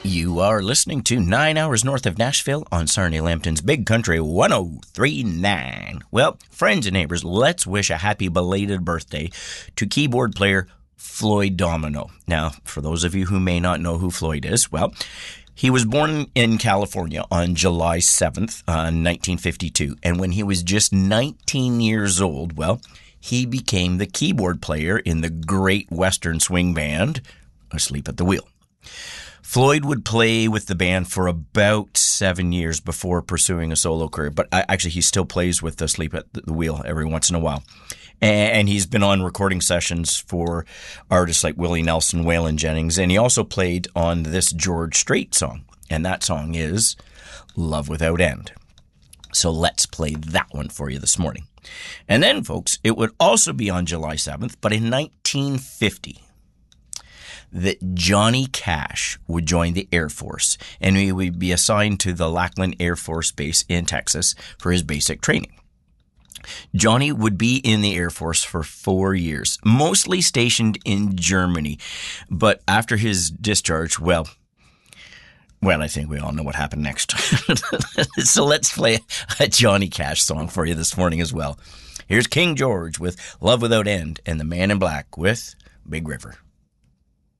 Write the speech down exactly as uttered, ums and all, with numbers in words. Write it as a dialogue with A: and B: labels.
A: You are listening to Nine Hours North of Nashville on Sarnia Lambton's Big Country one oh three point nine. Well, friends and neighbors, let's wish a happy belated birthday to keyboard player Floyd Domino. Now, for those of you who may not know who Floyd is, well, he was born in California on July seventh, uh, nineteen fifty-two. And when he was just nineteen years old, well, he became the keyboard player in the great Western swing band, Asleep at the Wheel. Floyd would play with the band for about seven years before pursuing a solo career. But actually, he still plays with Asleep at the Wheel every once in a while. And he's been on recording sessions for artists like Willie Nelson, Waylon Jennings. And he also played on this George Strait song. And that song is Love Without End. So let's play that one for you this morning. And then, folks, it would also be on July seventh, but in nineteen fifty, that Johnny Cash would join the Air Force, and he would be assigned to the Lackland Air Force Base in Texas for his basic training. Johnny would be in the Air Force for four years, mostly stationed in Germany. But after his discharge, well, well, I think we all know what happened next. So let's play a Johnny Cash song for you this morning as well. Here's King George with Love Without End, and the Man in Black with Big River.